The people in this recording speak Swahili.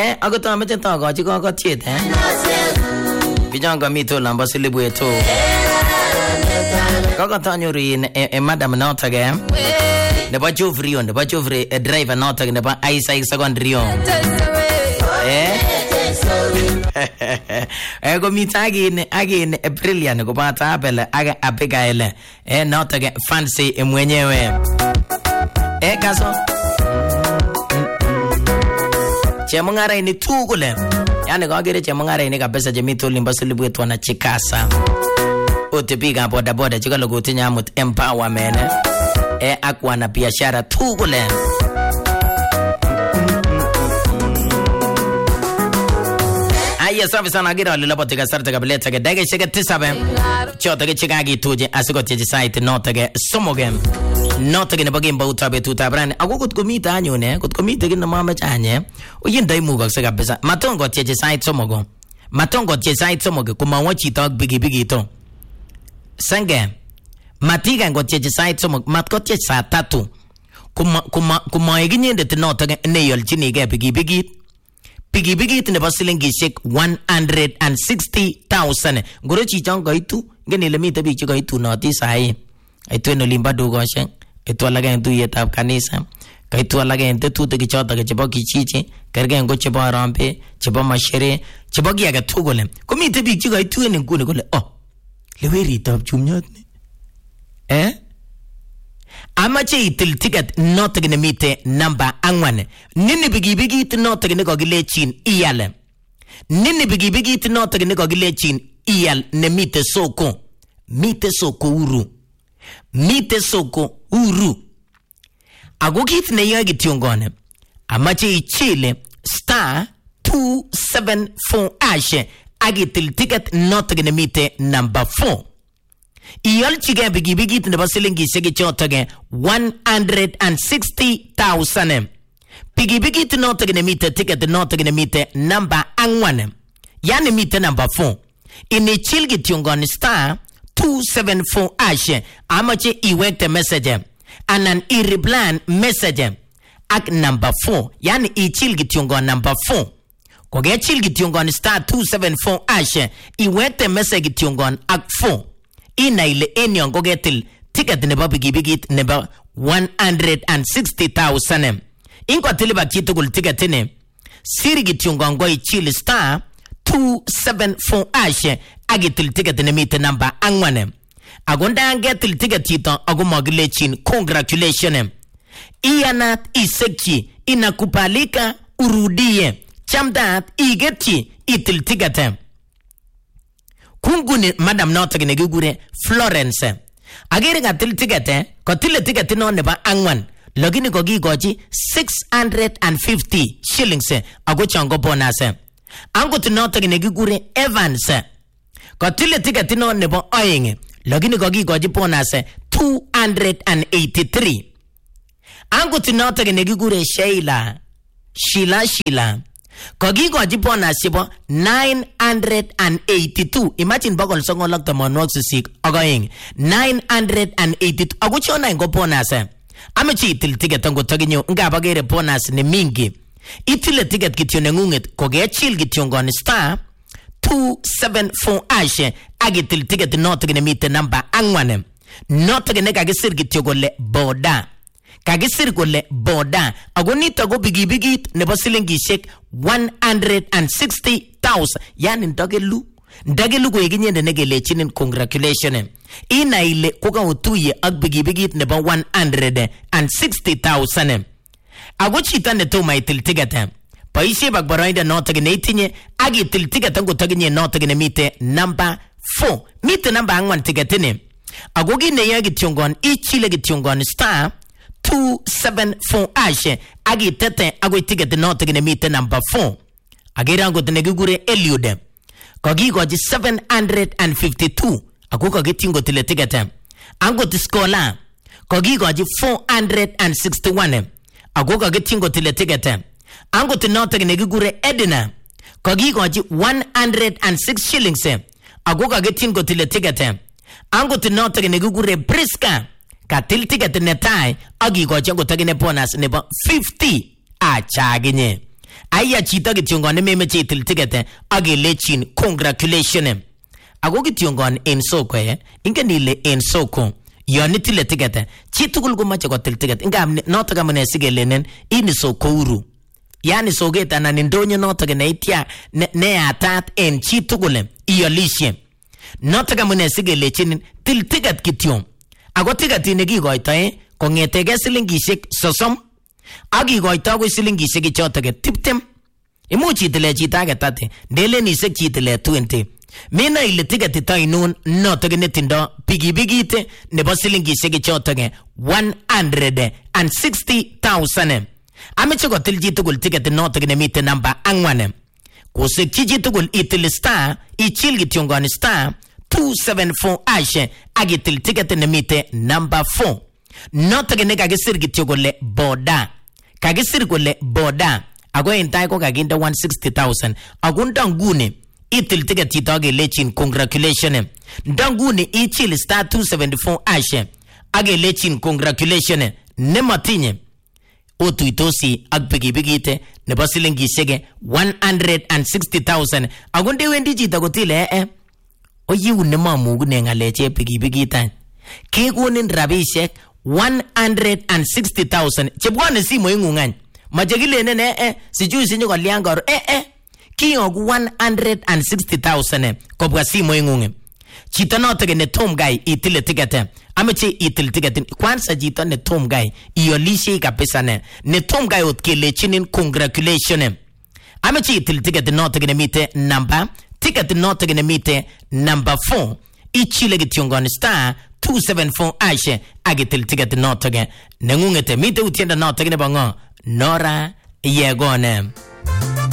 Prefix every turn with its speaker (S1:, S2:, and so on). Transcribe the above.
S1: Akot ameche tokochi kokotiet Bijonga mito lamba silibweto Kokotanyoru in madam notage Nebo Jovrio, nebo Jovri driver notage nebo Isaac Secondary Ego mitagin agin brilliant kubata Abel aga Abigail notage fancy mwenyewe kaso Chemungara ini tugule yani kagere chemungara ini kabisa jemito limba silibwetu wana chikasa Otipiga boda boda chikalo kutinya mut empowerment akwa na biashara tugule Aya safi sana gira lilapote kasarte kabileta ke dege sheke tisabe chote ke chikagi tuje asiko teji site note somoge note nebo gimba utabe tutabrane ako kutkumita anyone kutkumita kina mama chanye uyinda imugakse kabisa matongo teji site somogo matongo teji site somoge kumawa chito bigi to sange matiga ngo teji site somogo matko teji saa 3 kuma iginyende tinote ne yolchini ge bigi Pigi nebo silingishek 160,000 ngoro chichon kaitu ngene le mite bichu kaitu noti sai aitu en olimba dugoshek aitu alage en tuyetab kanisa kaitu alage en tetutik chotok chebo kichichi kerge ngo chebo arambe chebo mashere chebo kiage tugul ko mite bichu kaitu en nguni kole leweritab chumnyot Amache itil ticket notok ne mite number 4 nini bigi notok ne kogilechin iyal nini bigi notok ne kogilechin iyal ne mite soko uru ako kit ne yoe kityongone amache ichile *274# agitil ticket notok ne mite number 4 Iyolchige bigi nebo silingishek chotoge 160,000 Bigi notoge ne mite ticket notoge ne mite number 4 yani mite number 4 Inichil kityongoni *274# amache iwekte message anan ireplan message ak number 4 yani ichil kityongoni number 4 Kogechil kityongoni *274# iwekte message kityongoni ak 4 Inaile enyon kogetil ticket nebo bigibigit nebo 160,000 Inko tilibak chitugul ticket ini Siri kityongon go ichili *274# agitil ticket ne mite number 4 Agonda angetil ticket chito agumagilechin congratulations Iyanat isekchi inakubalika urudie Chamdat igetchi itil ticket Kunguni madam notok ne gigure Florence Agere gatil ticket ko tile ticket no nebo 4 Logini ko gigochi 650 shillings ago chango bonus Ango notok ne gigure Evans ko tile ticket no nebo 2 Logini ko gigochi bonus 283 Ango notok ne gigure Sheila Kogigochi bonus chebo 982 Imagine bogol songolok tamonwok sisik agoing 982 Ago chona ingo bonus Amechi itil ticket ango taginyo ngabagere bonus ni mingi Itile ticket kityo nengunget Kogechil kityongon *274# Agitil ticket notok ne mite number 4 Notok ne kagisir kityo gole boda Kagisir kole boda Ago nito go bigibigit nebo silingishek 160,000 Yani ndagelu ko iginyende negelechinin congratulations Inaile koka utuye ak bigibigit nebo 160,000 Ago chita ne toma itil ticket Paishe bakbaroinde notok ne itinye Agi itil ticket ango taginye notok ne mite number 4 Mite number 4 ticket ini Ago gine ya gityongon ichile gityongon *274# agi tete ago ticket notok ne mite number 4 Agera ango tene gigure Eliud Kogigochi 752 ago kogitingo tile ticket Ango tiskola Kogigochi 461 ago kogitingo tile ticket Ango tinotok ne gigure Edina Kogigochi 106 shillings ago kogitingo tile ticket Ango tinotok ne gigure Priska Katil ticket netai agigochi ango tagine bonus nebo 50 achaginye Aya chito kityongon nememeche itil ticket akelechin congratulations. Ako kityongon en soko ingen ile en soko yon itile ticket chi tugul komache kotil ticket. Ngam notok amune sigelenen ini soko huru. Yani soget anan ndonyo notok neitya neyatat en chi tugul iolishe. Notok amune sigelechin til ticket kityon. Ako ticket nekikoito kongetege silingishek 30 akikoito ko silingishek chotok 20. Imuch itile chito age 30 ndelenishek chitile 20. Mina ile ticket itoinun notok netindo pikipikit nebo silingishek chotok 160,000. Ameche kotil chitugul ticket notok nemite namba 4. Kosikchi chitugul itil star ichil kityongon star 274 ash akitil ticket nemite namba 4. Notok nekakisir kityo kole boda. Kakisir kole boda. Ako entai ko kakinde 160,000. Ako ndanguni itil ticket chito akelechin congratulations. Ndanguni ichil star 274 ash akelechin congratulations. Nematinye otuitosi ak pikipikite nebo silingishek 160,000. Ako ndewendi chito kotile oyiu nemamugune ngaleche pikipikita kekonin rabishek 160,000 chebwane simoingung any mache kilenen sijui sinyo kolyan karo kiyoku 160,000 kobwa simoingung. Chito notok ne tom guy itile ticket ameche itil ticket kwanza chito ne tom guy iolishe kabisa ne tom guy otkelechinin congratulations. Ameche itil ticket notok nemite namba ticket notok nemite number 4 ichile kityongon star 274 ash akitil ticket notok nengungete mite utienda notok nebo ngo Nora Yegone.